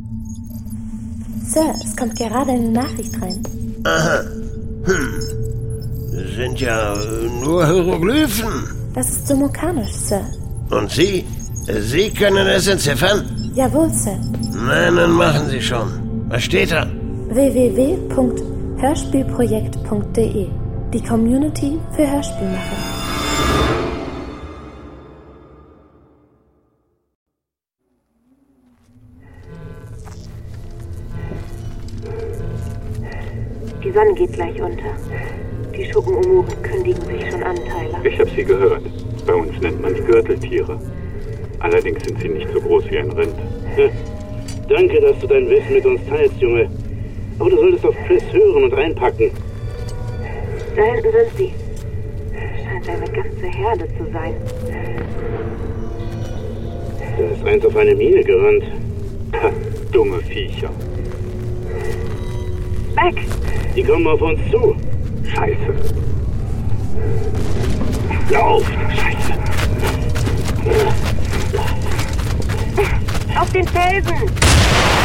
Sir, es kommt gerade eine Nachricht rein. Aha. Sind ja nur Hieroglyphen. Das ist Sumokanisch, Sir. Und Sie? Sie können es entziffern? Jawohl, Sir. Nein, dann machen Sie schon. Was steht da? www.hörspielprojekt.de. Die Community für Hörspielmacher. Die Sonne geht gleich unter. Die Schuppenumoren kündigen sich schon Anteile. Ich habe sie gehört. Bei uns nennt man die Gürteltiere. Allerdings sind sie nicht so groß wie ein Rind. Danke, dass du dein Wissen mit uns teilst, Junge. Aber du solltest auf Chris hören und reinpacken. Da hinten sind sie. Scheint eine ganze Herde zu sein. Da ist eins auf eine Mine gerannt. Ha, dumme Viecher. Weg! Die kommen auf uns zu. Scheiße. Lauf! Scheiße! Auf den Felsen!